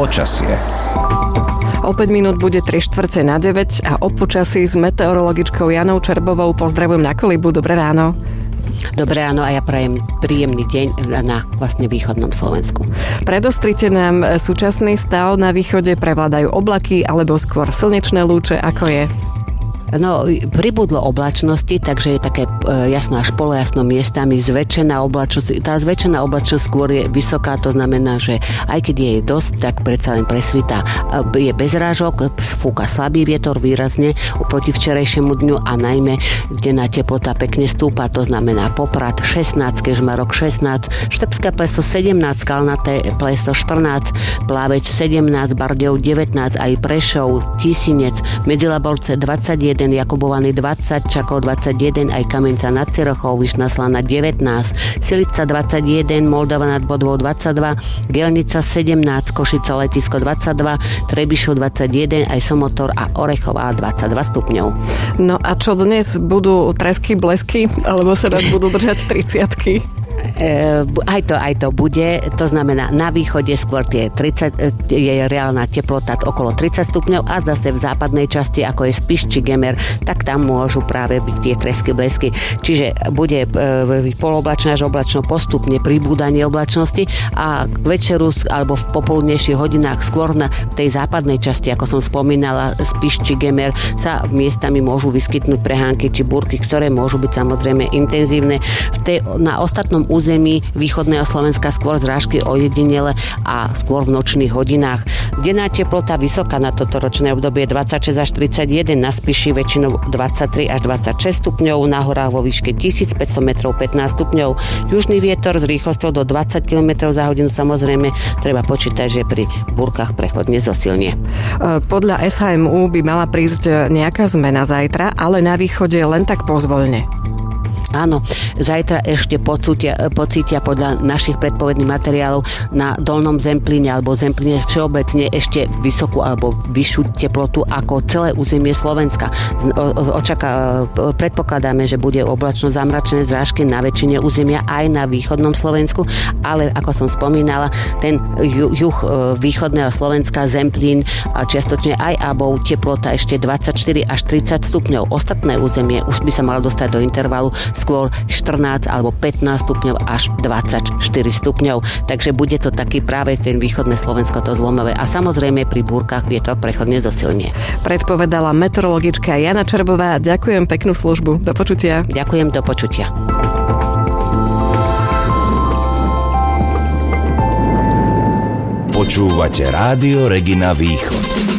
Počasie. O 5 minút bude 8:45 a o počasí s meteorologičkou Janou Čerbovou pozdravujem na Kolibu. Dobré ráno. Dobré ráno a ja prajem príjemný deň na vlastne východnom Slovensku. Predostrite nám súčasný stav. Na východe prevládajú oblaky alebo skôr slnečné lúče, ako je? No, pribudlo oblačnosti, takže je také jasno až polojasno miestami zväčšená oblačnosť. Tá zväčšená oblačnosť skôr je vysoká, to znamená, že aj keď je dosť, tak predsa len presvitá. Je bez rážok, fúka slabý vietor výrazne oproti včerajšiemu dňu a najmä denná teplota pekne stúpa, to znamená Poprad 16, Kežmarok 16, Štrbské Pleso 17, Skalnaté Pleso 14, Pláveč 17, Bardejov 19, aj Prešov, Tisinec, Medzilaborce 21, Jakubovany 20, Čakov 21, aj Kamienica nad Cirochou, Vyšná Slana 19, Silica 21, Moldava nad Bodvou 22, Gelnica 17, Košice Letisko 22, Trebišov 21, aj Somotor a Orechová 22 stupňov. No a čo dnes budú tresky, blesky, alebo sa nás budú držať 30-ky? Aj to bude, to znamená na východe skôr tie 30, je reálna teplota okolo 30 stupňov a zase v západnej časti, ako je Spiš či Gemer, tak tam môžu práve byť tie tresky, blesky. Čiže bude poloblačno až oblačno postupne pribúdanie oblačnosti a k večeru alebo v popoludnejších hodinách skôr na tej západnej časti, ako som spomínala, Spiš či Gemer, sa miestami môžu vyskytnúť prehánky či búrky, ktoré môžu byť samozrejme intenzívne. Na ostatnom území východného Slovenska skôr zrážky ojedinele a skôr v nočných hodinách. Denná teplota vysoká na toto ročné obdobie 26 až 31, na Spiši väčšinou 23 až 26 stupňov, na horách vo výške 1500 metrov 15 stupňov. Južný vietor s rýchlosťou do 20 km za hodinu, samozrejme treba počítať, že pri búrkach prechodne zosilnie. Podľa SHMU by mala prísť nejaká zmena zajtra, ale na východe len tak pozvoľne. Áno, zajtra ešte pocítia podľa našich predpovedných materiálov na Dolnom Zemplíne alebo Zemplíne všeobecne ešte vysokú alebo vyššiu teplotu ako celé územie Slovenska. Predpokladáme, že bude oblačno zamračené zrážky na väčšine územia aj na východnom Slovensku, ale ako som spomínala, ten juh východného Slovenska, Zemplín a čiastočne aj Abov, teplota ešte 24 až 30 stupňov. Ostatné územie už by sa malo dostať do intervalu skôr 14 alebo 15 stupňov až 24 stupňov. Takže bude to taký práve ten východné Slovensko to zlomové. A samozrejme pri búrkach vietor prechodne zosilnie. Predpovedala meteorologička Jana Čerbová. Ďakujem, peknú službu. Do počutia. Ďakujem, do počutia. Počúvate Rádio Regina Východ.